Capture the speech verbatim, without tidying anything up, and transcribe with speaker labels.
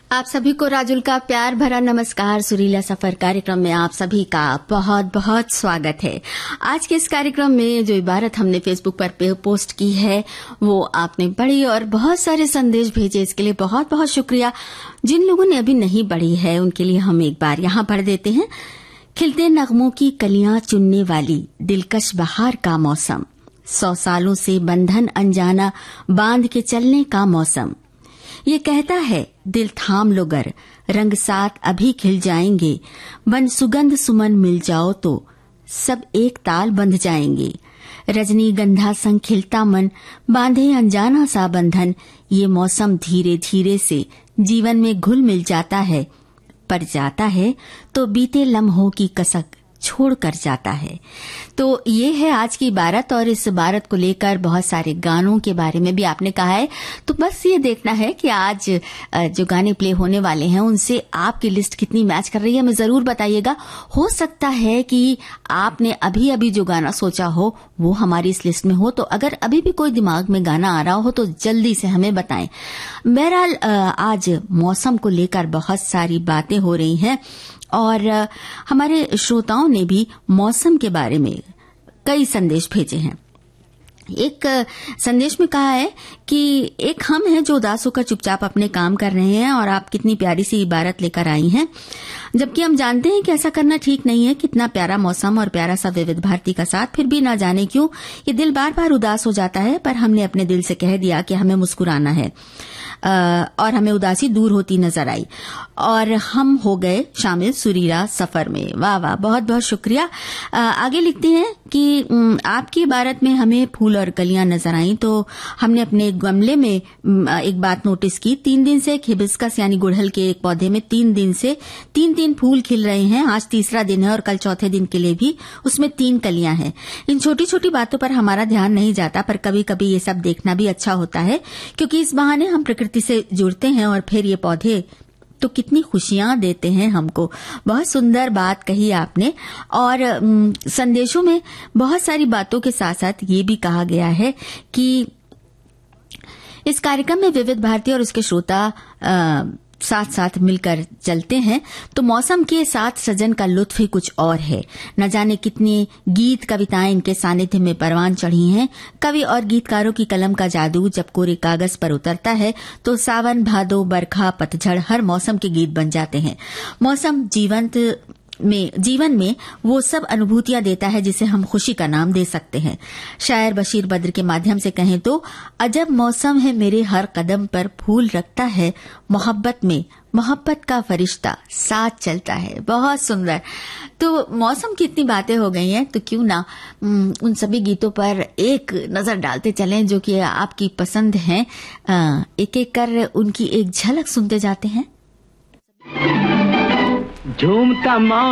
Speaker 1: आप सभी को राजुल का प्यार भरा नमस्कार। सुरीला सफर कार्यक्रम में आप सभी का बहुत बहुत स्वागत है। आज के इस कार्यक्रम में जो इबारत हमने फेसबुक पर पोस्ट की है वो आपने पढ़ी और बहुत सारे संदेश भेजे, इसके लिए बहुत बहुत शुक्रिया। जिन लोगों ने अभी नहीं पढ़ी है उनके लिए हम एक बार यहाँ पढ़ देते हैं। खिलते नगमों की कलियां चुनने वाली दिलकश बहार का मौसम, सौ सालों से बंधन अनजाना बांध के चलने का मौसम। ये कहता है दिल थाम लो गर, रंग साथ अभी खिल जाएंगे, बन सुगंध सुमन मिल जाओ तो सब एक ताल बंध जाएंगे। रजनी गंधा संग खिलता मन, बांधे अनजाना सा बंधन। ये मौसम धीरे धीरे से जीवन में घुल मिल जाता है, पर जाता है तो बीते लम्हों की कसक छोड़ कर जाता है। तो ये है आज की इबारत और इस इबारत को लेकर बहुत सारे गानों के बारे में भी आपने कहा है। तो बस ये देखना है कि आज जो गाने प्ले होने वाले हैं उनसे आपकी लिस्ट कितनी मैच कर रही है, हमें जरूर बताइएगा। हो सकता है कि आपने अभी अभी जो गाना सोचा हो वो हमारी इस लिस्ट में हो, तो अगर अभी भी कोई दिमाग में गाना आ रहा हो तो जल्दी से हमें बताएं। बहरहाल आज मौसम को लेकर बहुत सारी बातें हो रही हैं और हमारे श्रोताओं ने भी मौसम के बारे में कई संदेश भेजे हैं। एक संदेश में कहा है कि एक हम हैं जो उदास होकर चुपचाप अपने काम कर रहे हैं और आप कितनी प्यारी सी इबारत लेकर आई हैं, जबकि हम जानते हैं कि ऐसा करना ठीक नहीं है। कितना प्यारा मौसम और प्यारा सा विविध भारती का साथ, फिर भी ना जाने क्यों ये दिल बार बार उदास हो जाता है। पर हमने अपने दिल से कह दिया कि हमें मुस्कुराना है और हमें उदासी दूर होती नजर आई और हम हो गए शामिल सुरीला सफर में। वाह वाह, बहुत बहुत शुक्रिया। आगे लिखती हैं कि आपकी इबारत में हमें फूल और कलियां नजर आई तो हमने अपने गमले में एक बात नोटिस की। तीन दिन से हिबिस्कस यानी गुड़हल के एक पौधे में तीन दिन से तीन तीन फूल खिल रहे हैं। आज तीसरा दिन है और कल चौथे दिन के लिए भी उसमें तीन कलियां हैं। इन छोटी छोटी बातों पर हमारा ध्यान नहीं जाता, पर कभी कभी ये सब देखना भी अच्छा होता है क्योंकि इस बहाने हम प्रकृति से जुड़ते हैं और फिर ये पौधे तो कितनी खुशियां देते हैं हमको। बहुत सुंदर बात कही आपने और संदेशों में बहुत सारी बातों के साथ साथ ये भी कहा गया है कि इस कार्यक्रम में विविध भारती और उसके श्रोता आ, साथ साथ मिलकर चलते हैं तो मौसम के साथ सजन का लुत्फ ही कुछ और है। न जाने कितनी गीत कविताएं इनके सानिध्य में परवान चढ़ी हैं। कवि और गीतकारों की कलम का जादू जब कोरे कागज पर उतरता है तो सावन, भादो, बरखा, पतझड़ हर मौसम के गीत बन जाते हैं। मौसम जीवंत में जीवन में वो सब अनुभूतियां देता है जिसे हम खुशी का नाम दे सकते हैं। शायर बशीर बद्र के माध्यम से कहें तो अजब मौसम है मेरे हर कदम पर फूल रखता है, मोहब्बत में मोहब्बत का फरिश्ता साथ चलता है। बहुत सुंदर। तो मौसम की इतनी बातें हो गई हैं तो क्यों ना उन सभी गीतों पर एक नजर डालते चलें जो कि आपकी पसंद हैं। एक एक कर उनकी एक झलक सुनते जाते हैं।
Speaker 2: झूमता